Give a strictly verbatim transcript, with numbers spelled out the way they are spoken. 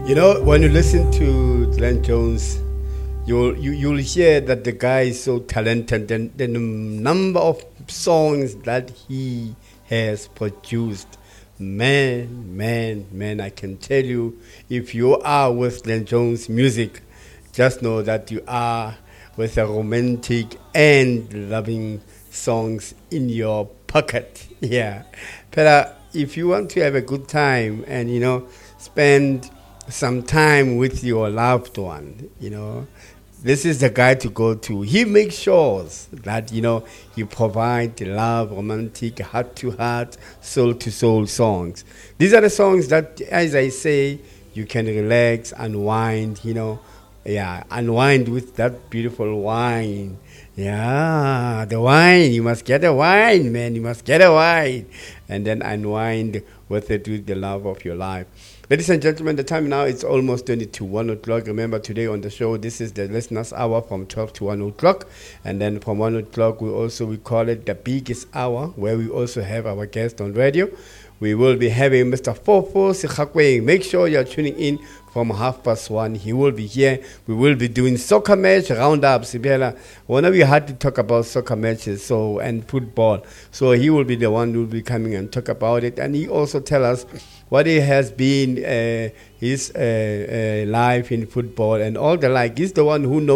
You know, when you listen to Glenn Jones, you'll you, you'll hear that the guy is so talented, and the number of songs that he has produced. Man, man, man, I can tell you, if you are with Glenn Jones music, just know that you are with a romantic and loving songs in your pocket. Yeah. But uh, if you want to have a good time and, you know, spend some time with your loved one, you know, this is the guy to go to. He makes sure that, you know, he provides love, romantic, heart-to-heart, soul-to-soul songs. These are the songs that, as I say, you can relax, unwind, you know, yeah, unwind with that beautiful wine. Yeah, the wine. You must get a wine, man. You must get a wine. And then unwind with it with the love of your life. Ladies and gentlemen, the time now is almost twenty to one o'clock. Remember, today on the show, this is the listeners' hour from twelve to one o'clock. And then from one o'clock, we also we call it the biggest hour, where we also have our guest on radio. We will be having Mister Fofo Sikhakweng. Make sure you're tuning in from half past one. He will be here. We will be doing soccer match roundups. Whenever we had to talk about soccer matches so and football, so he will be the one who will be coming and talk about it. And he also tell us what it has been uh, his uh, uh, life in football and all the like. He's the one who knows